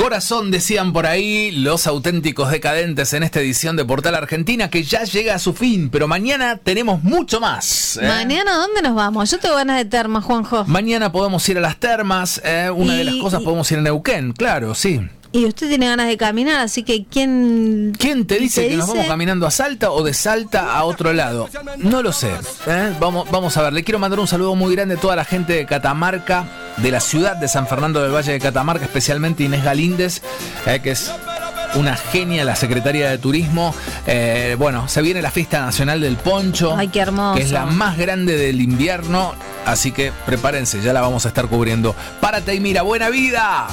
corazón, decían por ahí los auténticos decadentes en esta edición de Portal Argentina, que ya llega a su fin, pero mañana tenemos mucho más. ¿Mañana dónde nos vamos? Yo tengo ganas de termas, Juanjo. Mañana podemos ir a las termas, una de las cosas podemos ir a Neuquén, claro, sí. Y usted tiene ganas de caminar, así que ¿quién te dice que nos vamos caminando a Salta o de Salta a otro lado? No lo sé. Vamos a ver, le quiero mandar un saludo muy grande a toda la gente de Catamarca, de la ciudad de San Fernando del Valle de Catamarca, especialmente Inés Galíndez, que es una genia, la secretaria de Turismo. Se viene la Fiesta Nacional del Poncho. Ay, qué hermoso. Que es la más grande del invierno, así que prepárense, ya la vamos a estar cubriendo. Párate y mira, buena vida.